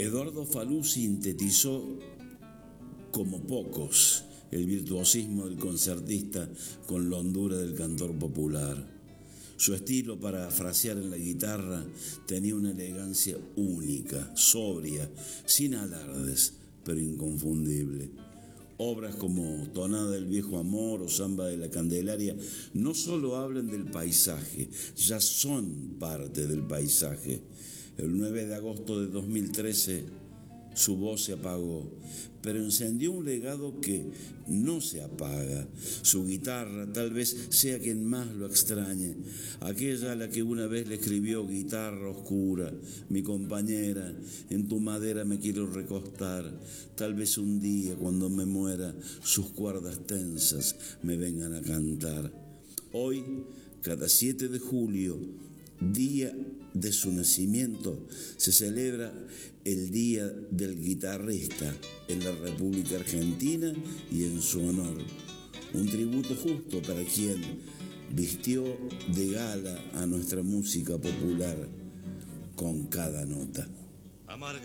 Eduardo Falú sintetizó como pocos el virtuosismo del concertista con la hondura del cantor popular. Su estilo para frasear en la guitarra tenía una elegancia única, sobria, sin alardes, pero inconfundible. Obras como Tonada del Viejo Amor o Samba de la Candelaria no solo hablan del paisaje, ya son parte del paisaje. El 9 de agosto de 2013 su voz se apagó, pero encendió un legado que no se apaga. Su guitarra tal vez sea quien más lo extrañe, aquella a la que una vez le escribió: guitarra oscura, mi compañera, en tu madera me quiero recostar, tal vez un día cuando me muera sus cuerdas tensas me vengan a cantar. Hoy, cada 7 de julio, día de su nacimiento, se celebra el Día del Guitarrista en la República Argentina y en su honor. Un tributo justo para quien vistió de gala a nuestra música popular con cada nota.